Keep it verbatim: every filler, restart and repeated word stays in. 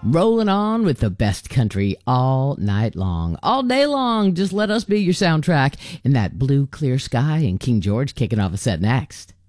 Rolling on with the best country all night long. All day long, just let us be your soundtrack in that blue, clear sky, and King George kicking off a set next.